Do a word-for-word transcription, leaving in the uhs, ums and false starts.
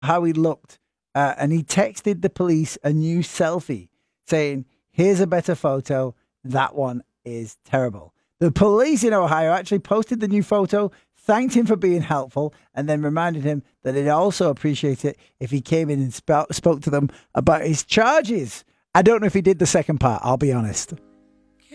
how he looked, uh, and he texted the police a new selfie saying, "Here's a better photo. That one is terrible." The police in Ohio actually posted the new photo, thanked him for being helpful, and then reminded him that they'd also appreciate it if he came in and sp- spoke to them about his charges. I don't know if he did the second part, I'll be honest.